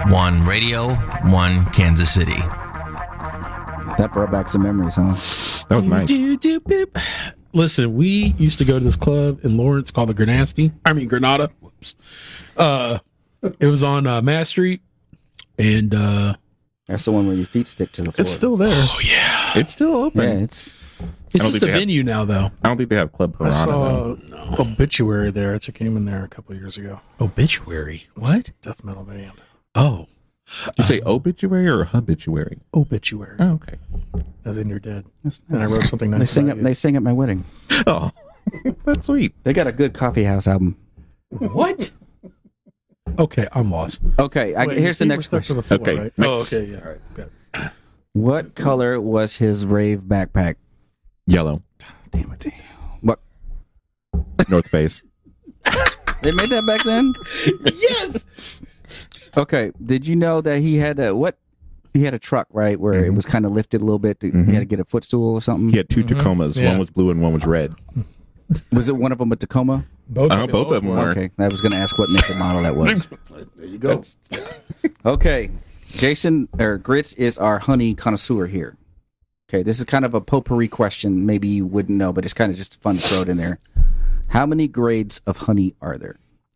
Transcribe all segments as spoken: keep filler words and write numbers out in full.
one radio, one Kansas City. That brought back some memories, huh? That was nice. Listen, we used to go to this club in Lawrence called the Granasti. I mean, Granada. Whoops. Uh, it was on uh, Mass Street. And uh, that's the one where your feet stick to the floor. It's still there. Oh, yeah. It's still open. Yeah, it's it's just a venue have, now, though. I don't think they have Club Piranha. I saw no. Obituary there. I took him in there a couple of years ago. Obituary? What? Death metal band. Oh. Did you say obituary or habituary? Obituary. Oh, okay. As in you're dead. Nice. And I wrote something nice. They sing at they sing at my wedding. Oh, that's sweet. They got a good coffee house album. What? Okay, I'm lost. Okay, I, Wait, here's the next question. The floor, okay. Right? Next. Oh, okay, yeah. All right. Good. What color was his rave backpack? Yellow. Damn it. Damn. What? North Face. They made that back then? Yes. Okay. Did you know that he had a what? He had a truck, right, where mm-hmm. it was kind of lifted a little bit. To, mm-hmm. He had to get a footstool or something. He had two mm-hmm. Tacomas. Yeah. One was blue and one was red. Was it one of them a Tacoma? Both, uh, both of them were. Okay, I was going to ask what make and model that was. There you go. Okay, Jason or Grits is our honey connoisseur here. Okay, this is kind of a potpourri question. Maybe you wouldn't know, but it's kind of just fun to throw it in there. How many grades of honey are there?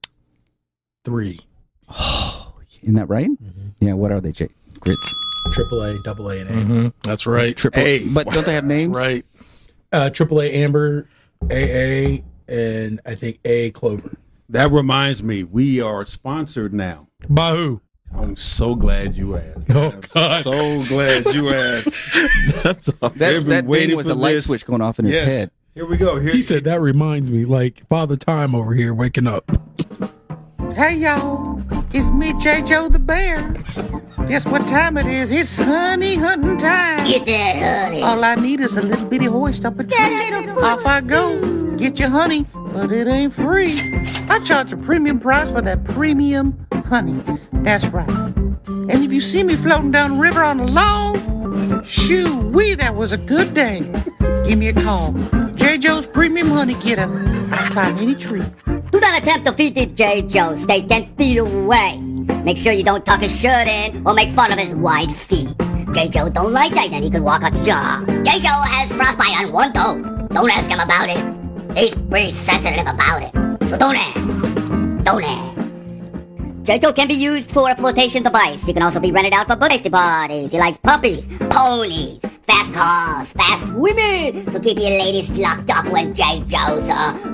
Three. Oh, isn't that right? Mm-hmm. Yeah. What are they, Jay? Grits. Triple A, double A, and A. Mm-hmm. That's right. Triple A. But don't they have names? That's right. Uh, Triple A Amber, A A, and I think A Clover. That reminds me, we are sponsored now. By who? I'm so glad you asked. Oh, I'm God. so glad you asked. That's all. That, They've been that waiting thing was for a light this. switch going off in his Yes. head. Here we go. Here He said that reminds me, like Father Time over here waking up. Hey y'all, it's me, J. Joe the Bear. Guess what time it is? It's honey hunting time. Get that honey. All I need is a little bitty hoist up a tree. Off I go, get your honey, but it ain't free. I charge a premium price for that premium honey. That's right. And if you see me floating down the river on a log, shoo-wee, that was a good day. Give me a call. J. Joe's Premium Honey Getter. I climb any tree. Do not attempt to feed it, J. Joe. Stay ten feet away. Make sure you don't tuck his shirt in or make fun of his wide feet. J. Joe don't like that, then he could walk on the jaw. J. Joe has frostbite on one toe. Don't ask him about it. He's pretty sensitive about it. So don't ask. Don't ask. J. Joe can be used for a flotation device. He can also be rented out for birthday parties. He likes puppies, ponies, fast cars, fast women. So keep your ladies locked up when J. Joe's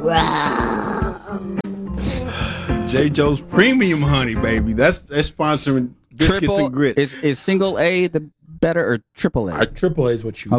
around. J. Joe's Premium Honey, baby. That's that's sponsoring biscuits Triple and grits. is is single A the better or triple A? Triple A is what you.